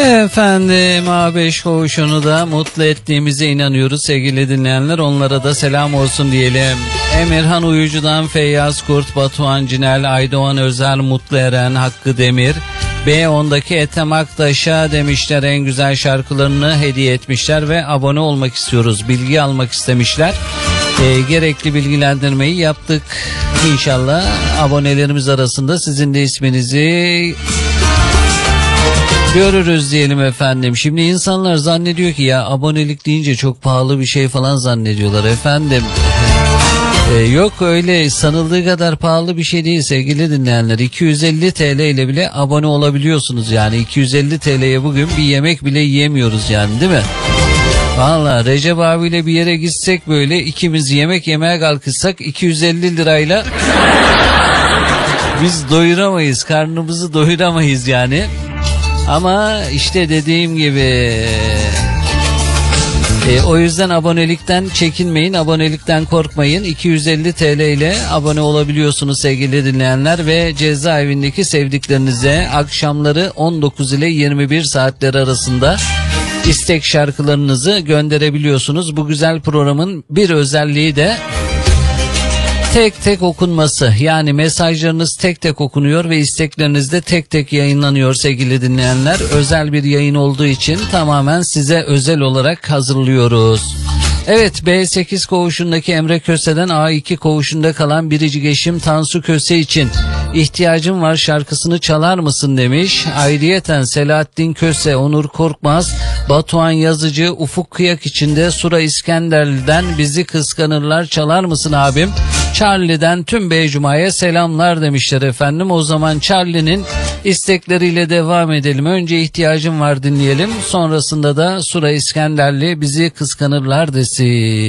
Efendim A5 koğuşunu da mutlu ettiğimize inanıyoruz sevgili dinleyenler. Onlara da selam olsun diyelim. Emirhan Uyucu'dan Feyyaz Kurt, Batuhan Cinel, Aydoğan Özel, Mutlu Eren, Hakkı Demir, B10'daki Ethem Aktaş'a demişler en güzel şarkılarını hediye etmişler ve abone olmak istiyoruz. Bilgi almak istemişler. Gerekli bilgilendirmeyi yaptık. İnşallah abonelerimiz arasında sizin de isminizi görürüz diyelim efendim. Şimdi insanlar zannediyor ki ya abonelik deyince çok pahalı bir şey falan zannediyorlar efendim. Yok öyle sanıldığı kadar pahalı bir şey değil sevgili dinleyenler. 250 TL ile bile abone olabiliyorsunuz yani. 250 TL'ye bugün bir yemek bile yiyemiyoruz yani, değil mi? Valla Recep abiyle bir yere gitsek böyle ikimiz yemek yemeye kalkışsak 250 lirayla biz doyuramayız, karnımızı doyuramayız yani. Ama işte dediğim gibi o yüzden abonelikten çekinmeyin, abonelikten korkmayın. 250 TL ile abone olabiliyorsunuz sevgili dinleyenler ve cezaevindeki sevdiklerinize akşamları 19 ile 21 saatler arasında istek şarkılarınızı gönderebiliyorsunuz. Bu güzel programın bir özelliği de tek tek okunması, yani mesajlarınız tek tek okunuyor ve istekleriniz de tek tek yayınlanıyor sevgili dinleyenler. Özel bir yayın olduğu için tamamen size özel olarak hazırlıyoruz. Evet, B8 koğuşundaki Emre Köse'den A2 koğuşunda kalan Biricik eşim Tansu Köse için ihtiyacım var şarkısını çalar mısın demiş. Ayrıyeten Selahattin Köse, Onur Korkmaz, Batuhan Yazıcı, Ufuk Kıyak içinde Sura İskenderli'den bizi kıskanırlar çalar mısın abim? Charlie'den tüm Beycuma'ya selamlar demişler efendim. O zaman Charlie'nin istekleriyle devam edelim. Önce ihtiyacım var dinleyelim. Sonrasında da Sura İskenderli bizi kıskanırlar desin.